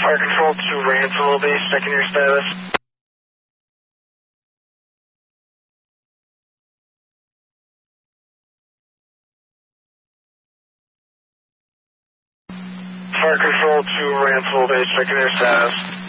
Fire Control to Ransomville Base, checking your status. Fire Control to Ransomville Base, checking your status.